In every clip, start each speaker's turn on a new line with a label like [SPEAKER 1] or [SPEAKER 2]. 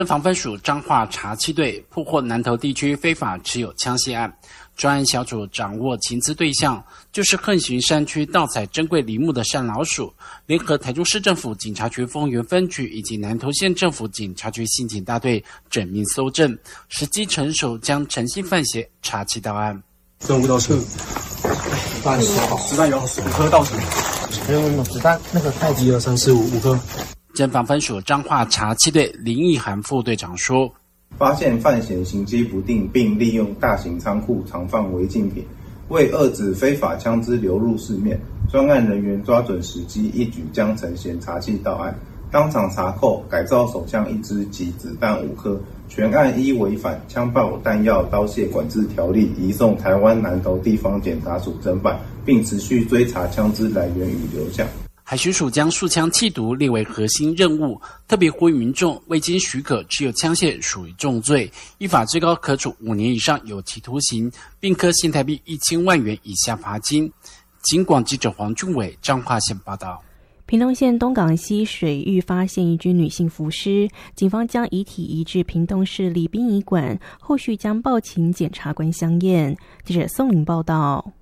[SPEAKER 1] 防分署彰化查缉队破获南投地区非法持有枪械案，专案小组掌握情资对象，就是横行山区盗采珍贵林木的山老鼠，联合台中市政府警察局丰原分局以及南投县政府警察局刑警大队缜密搜证，时机成熟将诚信犯嫌查缉到案。
[SPEAKER 2] 任务到手，子弹有多少？子弹有5颗到手。没有，子弹那个太极了，3、4、5颗。
[SPEAKER 1] 侦防分署彰化查缉队林义涵副队长说，
[SPEAKER 3] 发现犯嫌行迹不定，并利用大型仓库藏放违禁品，为遏止非法枪支流入市面，专案人员抓准时机，一举将陈嫌查缉到案，当场查扣改造手枪1支及子弹5颗，全案依违反枪炮弹药刀械管制条例移送台湾南投地方检察署侦办，并持续追查枪支来源与流向。
[SPEAKER 1] 海巡署将数枪缉毒列为核心任务，特别呼吁民众未经许可持有枪械属于重罪，依法最高可处5年以上有期徒刑，并科新台币1000万元以下罚金。警广记者黄俊伟彰化县报道。
[SPEAKER 4] 屏东县东港溪水域发现一具女性浮尸，警方将遗体移至屏东市立殡仪馆，后续将报请检察官相验。记者宋玲报道。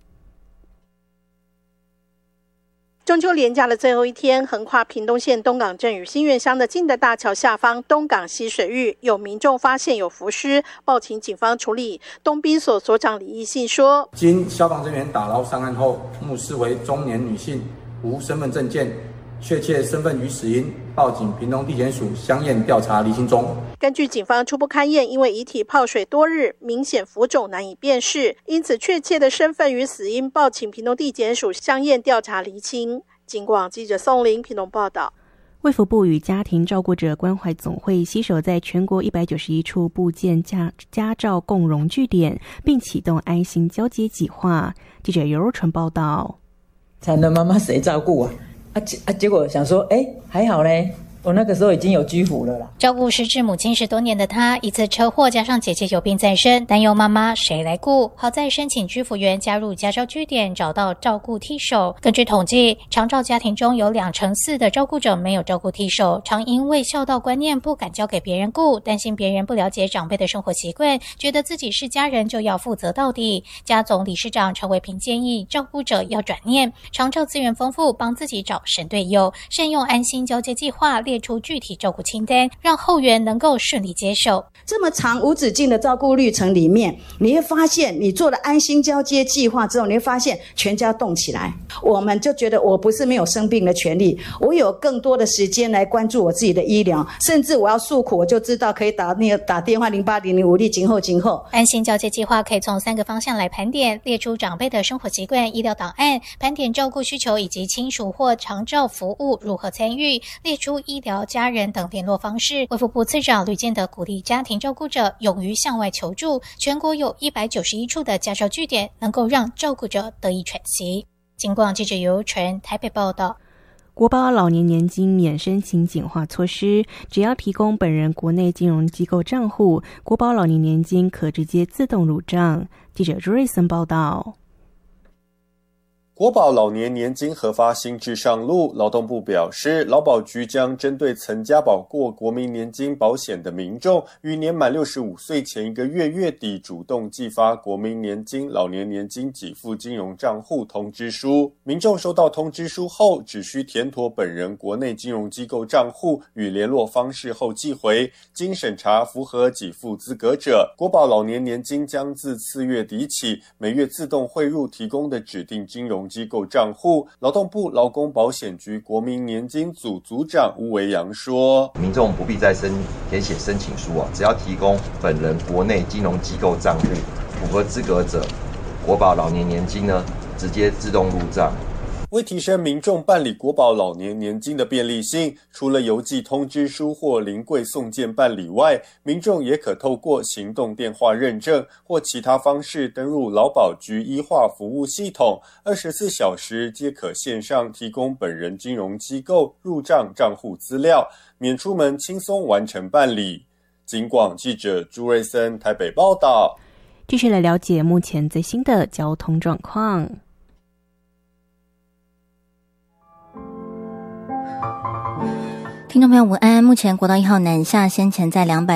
[SPEAKER 5] 中秋连假的最后一天，横跨屏东县东港镇与新园乡的金德大桥下方东港溪水域，有民众发现有浮尸，报请警方处理。东滨所所长李义信说，
[SPEAKER 6] 经消防人员打捞上岸后，目视为中年女性，无身份证件，确切身份与死因，报警屏东地检署相验调查厘清中。
[SPEAKER 5] 根据警方初步勘验，因为遗体泡水多日，明显浮肿难以辨识，因此确切的身份与死因报请屏东地检署相验调查厘清。警广记者宋玲屏东报道。
[SPEAKER 4] 卫福部与家庭照顾者关怀总会携手在全国191处布建家照共融据点，并启动安心交接计划。记者尤若纯报道。
[SPEAKER 7] 惨的妈妈谁照顾啊？结果想说，还好嘞。我那个时候已经有居服了啦。
[SPEAKER 8] 照顾失智母亲10多年的她，一次车祸加上姐姐有病在身，担忧妈妈谁来顾。好在申请居服员加入家照据点，找到照顾替手。根据统计，长照家庭中有2成4的照顾者没有照顾替手，常因为孝道观念不敢交给别人顾，担心别人不了解长辈的生活习惯，觉得自己是家人就要负责到底。家总理事长陈伟平建议照顾者要转念，长照资源丰富，帮自己找神队友，善用安心交接计划列出具体照顾清单，让后援能够顺利接手。
[SPEAKER 7] 这么长无止境的照顾历程里面，你会发现你做了安心交接计划之后，你会发现全家动起来。我们就觉得我不是没有生病的权利，我有更多的时间来关注我自己的医疗，甚至我要诉苦，我就知道可以打电话080005今后。
[SPEAKER 8] 安心交接计划可以从3个方向来盘点，列出长辈的生活习惯、医疗档案，盘点照顾需求以及亲属或长照服务如何参与，列出医疗、家人等联络方式。卫福部次长吕建德鼓励家庭照顾者勇于向外求助，全国有191处的家照据点，能够让照顾者得以喘息。警广记者尤纯台北报道。
[SPEAKER 4] 国保老年年金免申请简化措施，只要提供本人国内金融机构账户，国保老年年金可直接自动入账。记者朱瑞森报道。
[SPEAKER 9] 国保老年年金核发新制上路，劳动部表示，劳保局将针对曾加保过国民年金保险的民众，于年满65岁前1个月月底主动寄发国民年金、老年年金给付金融账户通知书。民众收到通知书后，只需填妥本人国内金融机构账户与联络方式后寄回，经审查符合给付资格者，国保老年年金将自次月底起，每月自动汇入提供的指定金融机构账户。劳动部劳工保险局国民年金组组长吴维阳说，
[SPEAKER 10] 民众不必再填写申请书只要提供本人国内金融机构账户，符合资格者，国保老年年金呢直接自动入账。
[SPEAKER 9] 为提升民众办理国保老年年金的便利性，除了邮寄通知书或临柜送件办理外，民众也可透过行动电话认证或其他方式登入劳保局医化服务系统，24小时皆可线上提供本人金融机构入账账户资料，免出门轻松完成办理。警广记者朱瑞森台北报道。
[SPEAKER 4] 继续来了解目前最新的交通状况。
[SPEAKER 11] 听众朋友午安，目前国道1号南下先前在200